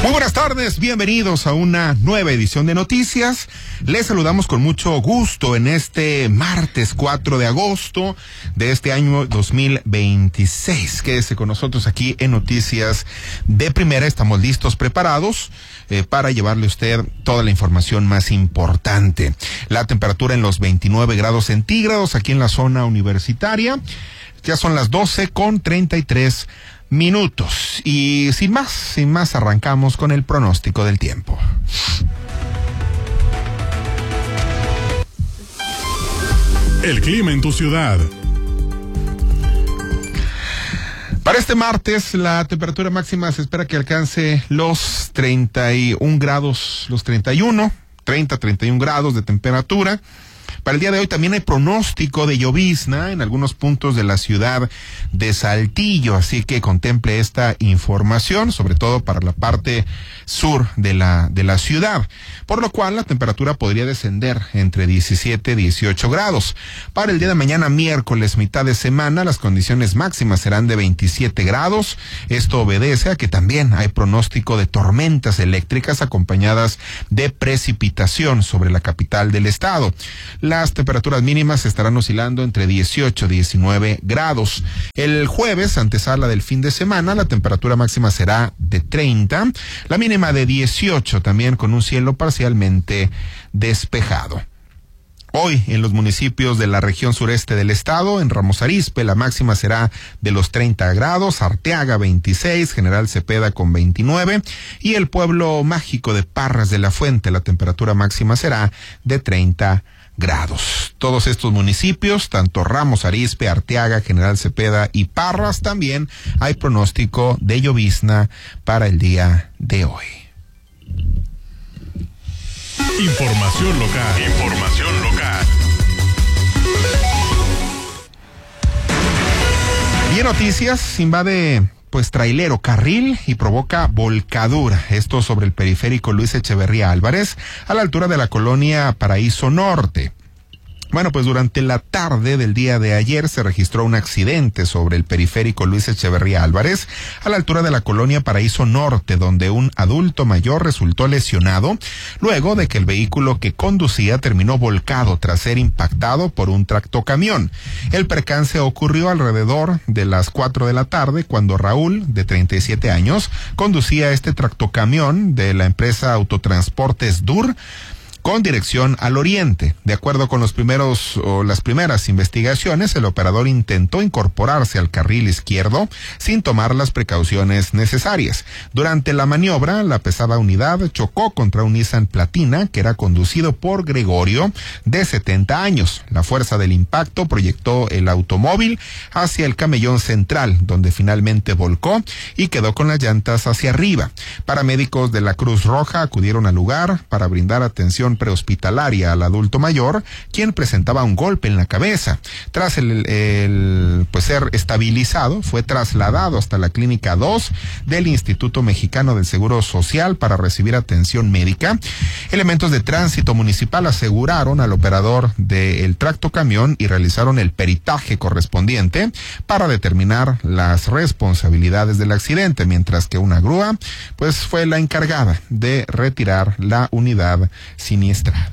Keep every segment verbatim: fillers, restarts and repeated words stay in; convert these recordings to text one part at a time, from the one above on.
Muy buenas tardes, bienvenidos a una nueva edición de Noticias. Les saludamos con mucho gusto en este martes cuatro de agosto de este año dos mil veintiséis. Quédese con nosotros aquí en Noticias de Primera. Estamos listos, preparados eh, para llevarle a usted toda la información más importante. La temperatura en los veintinueve grados centígrados aquí en la zona universitaria. Ya son las doce con treinta y tres minutos. Y sin más, sin más, arrancamos con el pronóstico del tiempo. El clima en tu ciudad. Para este martes, la temperatura máxima se espera que alcance los treinta y un grados, los treinta y uno, treinta, treinta y un grados de temperatura. Para el día de hoy también hay pronóstico de llovizna en algunos puntos de la ciudad de Saltillo, así que contemple esta información, sobre todo para la parte sur de la, de la ciudad, por lo cual la temperatura podría descender entre diecisiete y dieciocho grados. Para el día de mañana, miércoles, mitad de semana, las condiciones máximas serán de veintisiete grados. Esto obedece a que también hay pronóstico de tormentas eléctricas acompañadas de precipitación sobre la capital del estado. Las temperaturas mínimas estarán oscilando entre dieciocho y diecinueve grados. El jueves, antesala del fin de semana, la temperatura máxima será de treinta, la mínima de dieciocho, también con un cielo parcialmente despejado. Hoy, en los municipios de la región sureste del estado, en Ramos Arizpe, la máxima será de los treinta grados, Arteaga veintiséis, General Cepeda con veintinueve, y el pueblo mágico de Parras de la Fuente, la temperatura máxima será de treinta grados. Todos estos municipios, tanto Ramos Arizpe, Arteaga, General Cepeda y Parras, también hay pronóstico de llovizna para el día de hoy. Información local. Información local. Bien, noticias, invade pues trailero carril y provoca volcadura. Esto sobre el periférico Luis Echeverría Álvarez, a la altura de la colonia Paraíso Norte. Bueno, pues durante la tarde del día de ayer se registró un accidente sobre el periférico Luis Echeverría Álvarez, a la altura de la colonia Paraíso Norte, donde un adulto mayor resultó lesionado luego de que el vehículo que conducía terminó volcado tras ser impactado por un tractocamión. El percance ocurrió alrededor de las cuatro de la tarde, cuando Raúl, de treinta y siete años, conducía este tractocamión de la empresa Autotransportes Dur, con dirección al oriente. De acuerdo con los primeros o las primeras investigaciones, el operador intentó incorporarse al carril izquierdo sin tomar las precauciones necesarias. Durante la maniobra, la pesada unidad chocó contra un Nissan Platina que era conducido por Gregorio, de setenta años. La fuerza del impacto proyectó el automóvil hacia el camellón central, donde finalmente volcó y quedó con las llantas hacia arriba. Paramédicos de la Cruz Roja acudieron al lugar para brindar atención prehospitalaria al adulto mayor, quien presentaba un golpe en la cabeza. Tras el, el pues ser estabilizado, fue trasladado hasta la clínica dos del Instituto Mexicano del Seguro Social para recibir atención médica. Elementos de tránsito municipal aseguraron al operador del tractocamión y realizaron el peritaje correspondiente para determinar las responsabilidades del accidente, mientras que una grúa pues fue la encargada de retirar la unidad siniestrada.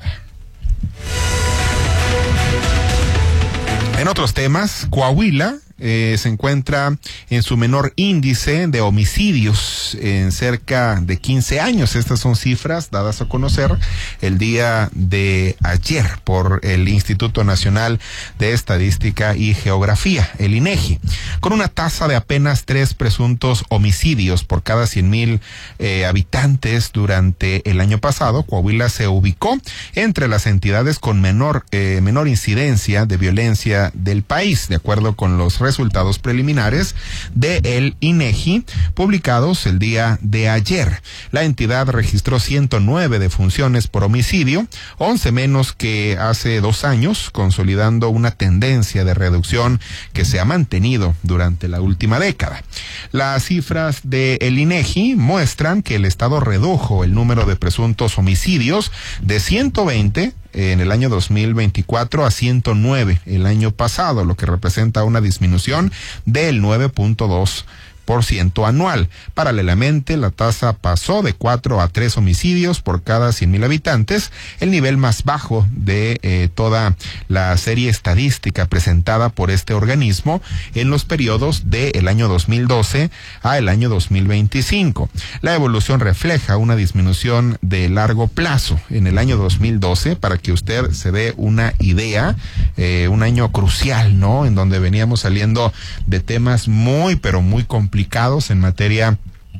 En otros temas, Coahuila eh, se encuentra en su menor índice de homicidios en cerca de quince años. Estas son cifras dadas a conocer el día de ayer por el Instituto Nacional de Estadística y Geografía, el INEGI, con una tasa de apenas tres presuntos homicidios por cada cien mil eh, habitantes durante el año pasado. Coahuila se ubicó entre las entidades con menor, eh, menor incidencia de violencia del país, de acuerdo con los resultados preliminares del INEGI publicados el día de ayer. La entidad registró ciento nueve defunciones por homicidio, once menos que hace dos años, consolidando una tendencia de reducción que se ha mantenido durante la última década. Las cifras del INEGI muestran que el estado redujo el número de presuntos homicidios de ciento veinte en el año dos mil veinticuatro a ciento nueve el año pasado, lo que representa una disminución del nueve punto dos por ciento anual. Paralelamente, la tasa pasó de cuatro a tres homicidios por cada cien mil habitantes, el nivel más bajo de eh, toda la serie estadística presentada por este organismo en los periodos del año dos mil doce a el año dos mil veinticinco. La evolución refleja una disminución de largo plazo. En el año dos mil doce, para que usted se dé una idea, eh, un año crucial, ¿no? En donde veníamos saliendo de temas muy, pero muy complicados en materia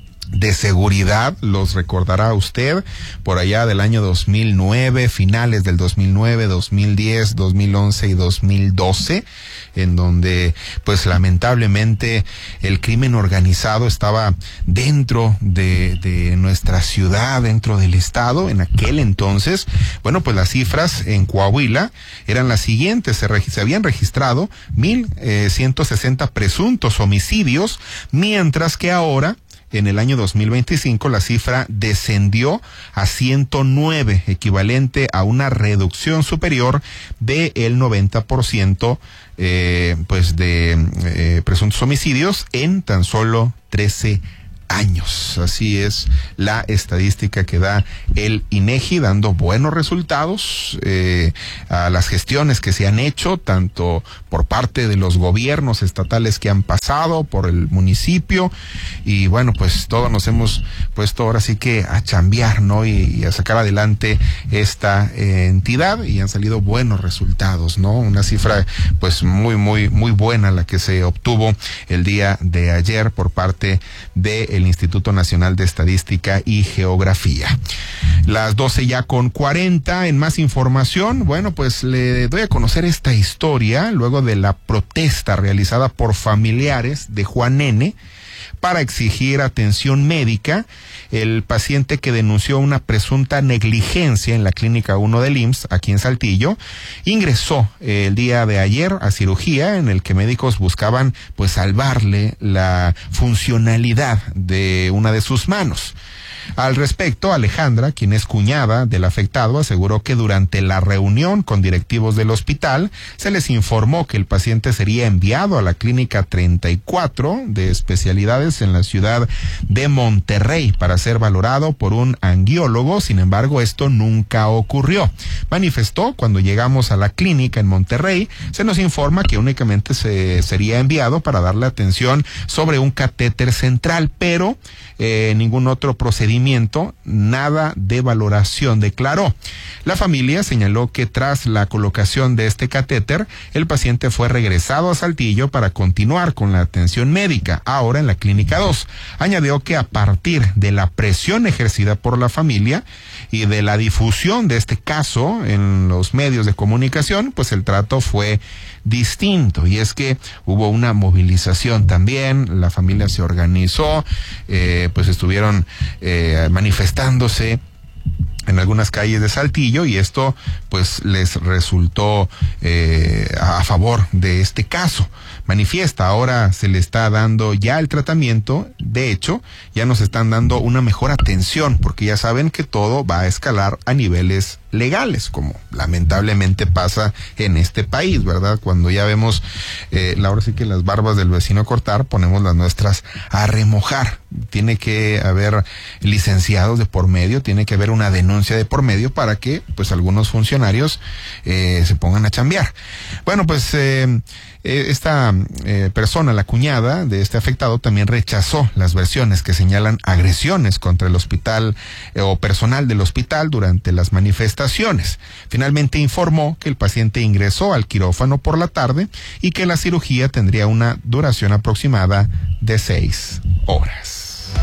de seguridad, los recordará usted, por allá del año dos mil nueve, finales del dos mil nueve, dos mil diez, dos mil once y dos mil doce, en donde pues lamentablemente el crimen organizado estaba dentro de, de nuestra ciudad, dentro del estado. En aquel entonces, bueno, pues las cifras en Coahuila eran las siguientes: se, regi- se habían registrado mil ciento sesenta presuntos homicidios, mientras que ahora, en el año dos mil veinticinco, la cifra descendió a ciento nueve, equivalente a una reducción superior del noventa por ciento eh, pues de eh, presuntos homicidios en tan solo trece años. Así es la estadística que da el INEGI, dando buenos resultados eh, a las gestiones que se han hecho, tanto por parte de los gobiernos estatales que han pasado, por el municipio, y bueno, pues todos nos hemos puesto ahora sí que a chambear, ¿no? Y, y a sacar adelante esta eh, entidad, y han salido buenos resultados, ¿no? Una cifra pues muy, muy, muy buena la que se obtuvo el día de ayer por parte de el Instituto Nacional de Estadística y Geografía. Las doce ya con cuarenta. En más información, bueno, pues le doy a conocer esta historia luego de la protesta realizada por familiares de Juan N. para exigir atención médica. El paciente que denunció una presunta negligencia en la Clínica uno del I M S S, aquí en Saltillo, ingresó el día de ayer a cirugía, en el que médicos buscaban pues salvarle la funcionalidad de una de sus manos. Al respecto, Alejandra, quien es cuñada del afectado, aseguró que durante la reunión con directivos del hospital se les informó que el paciente sería enviado a la clínica treinta y cuatro de especialidades en la ciudad de Monterrey para ser valorado por un angiólogo. Sin embargo, esto nunca ocurrió. Manifestó: cuando llegamos a la clínica en Monterrey, se nos informa que únicamente se sería enviado para darle atención sobre un catéter central, pero eh, ningún otro procedimiento, nada de valoración, declaró. La familia señaló que tras la colocación de este catéter, el paciente fue regresado a Saltillo para continuar con la atención médica, ahora en la Clínica dos. Añadió que a partir de la presión ejercida por la familia y de la difusión de este caso en los medios de comunicación, pues el trato fue distinto, y es que hubo una movilización también. La familia se organizó, eh, pues estuvieron eh, manifestándose en algunas calles de Saltillo, y esto pues les resultó eh, a favor de este caso. Manifiesta: ahora se le está dando ya el tratamiento, de hecho ya nos están dando una mejor atención, porque ya saben que todo va a escalar a niveles legales, como lamentablemente pasa en este país, ¿verdad? Cuando ya vemos, eh, ahora sí que las barbas del vecino cortar, ponemos las nuestras a remojar. Tiene que haber licenciados de por medio, tiene que haber una denuncia de por medio para que pues algunos funcionarios eh, se pongan a chambear. Bueno, pues eh, esta eh, persona, la cuñada de este afectado, también rechazó las versiones que señalan agresiones contra el hospital eh, o personal del hospital durante las manifestaciones. Finalmente informó que el paciente ingresó al quirófano por la tarde y que la cirugía tendría una duración aproximada de seis horas.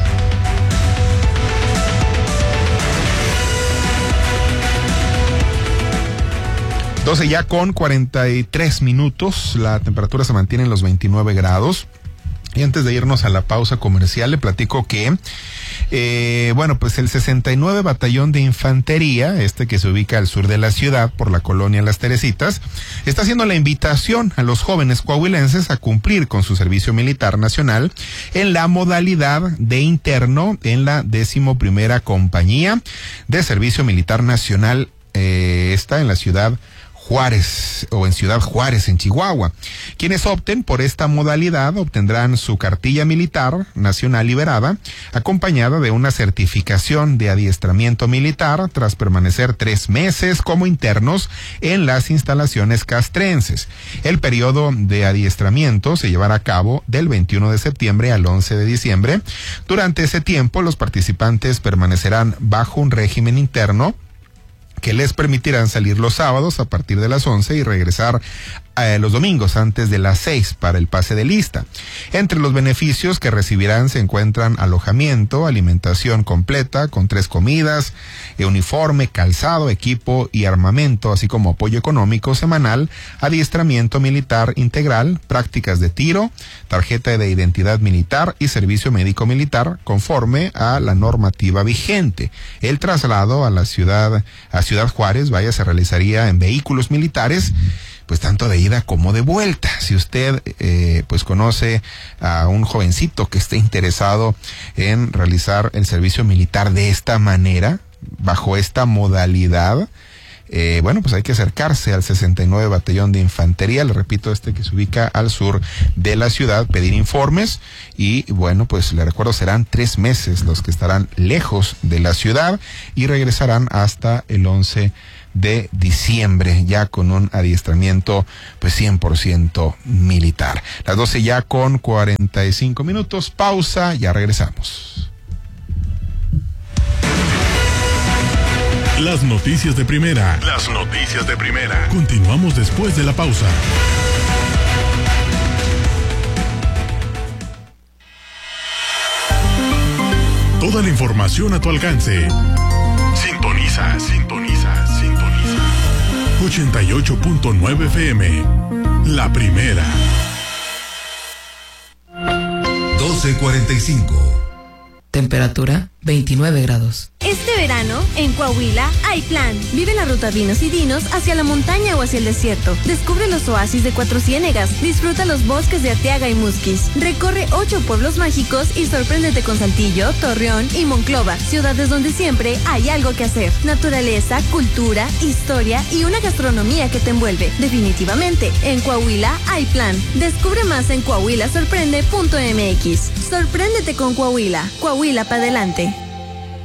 doce ya con cuarenta y tres minutos, la temperatura se mantiene en los veintinueve grados. Y antes de irnos a la pausa comercial, le platico que, eh, bueno, pues el sesenta y nueve Batallón de Infantería, este que se ubica al sur de la ciudad, por la colonia Las Teresitas, está haciendo la invitación a los jóvenes coahuilenses a cumplir con su servicio militar nacional en la modalidad de interno en la décimo primera Compañía de Servicio Militar Nacional, eh, está en la ciudad Juárez o en Ciudad Juárez, en Chihuahua. Quienes opten por esta modalidad obtendrán su cartilla militar nacional liberada, acompañada de una certificación de adiestramiento militar tras permanecer tres meses como internos en las instalaciones castrenses. El periodo de adiestramiento se llevará a cabo del veintiuno de septiembre al once de diciembre. Durante ese tiempo, los participantes permanecerán bajo un régimen interno que les permitirán salir los sábados a partir de las once y regresar eh, los domingos antes de las seis para el pase de lista. Entre los beneficios que recibirán se encuentran alojamiento, alimentación completa con tres comidas, eh, uniforme, calzado, equipo y armamento, así como apoyo económico semanal, adiestramiento militar integral, prácticas de tiro, tarjeta de identidad militar y servicio médico militar conforme a la normativa vigente. El traslado a la ciudad, a Ciudad Juárez, vaya, se realizaría en vehículos militares, pues tanto de ida como de vuelta. Si usted eh, pues conoce a un jovencito que esté interesado en realizar el servicio militar de esta manera, bajo esta modalidad, eh, bueno, pues hay que acercarse al sesenta y nueve Batallón de Infantería, le repito, este que se ubica al sur de la ciudad, pedir informes y bueno, pues le recuerdo, serán tres meses los que estarán lejos de la ciudad y regresarán hasta el once de diciembre, ya con un adiestramiento pues cien por ciento militar. Las doce ya con cuarenta y cinco minutos, pausa, ya regresamos. Las noticias de primera. Las noticias de primera. Continuamos después de la pausa. Toda la información a tu alcance. Sintoniza, sintoniza, sintoniza. ochenta y ocho punto nueve F M. La primera. doce cuarenta y cinco. Temperatura veintinueve grados. Este verano, en Coahuila, hay plan. Vive la ruta Vinos y Dinos hacia la montaña o hacia el desierto. Descubre los oasis de Cuatro Ciénegas. Disfruta los bosques de Arteaga y Musquis. Recorre ocho pueblos mágicos y sorpréndete con Saltillo, Torreón y Monclova. Ciudades donde siempre hay algo que hacer. Naturaleza, cultura, historia y una gastronomía que te envuelve. Definitivamente, en Coahuila hay plan. Descubre más en coahuila sorprende punto m x. Sorpréndete con Coahuila. Coahuila para adelante.